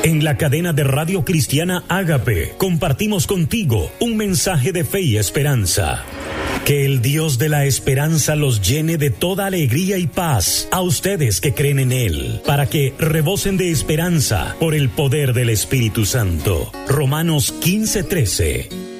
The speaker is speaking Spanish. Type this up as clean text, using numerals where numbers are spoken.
En la cadena de Radio Cristiana Ágape compartimos contigo un mensaje de fe y esperanza. Que el Dios de la esperanza los llene de toda alegría y paz a ustedes que creen en Él, para que rebosen de esperanza por el poder del Espíritu Santo. Romanos 15:13.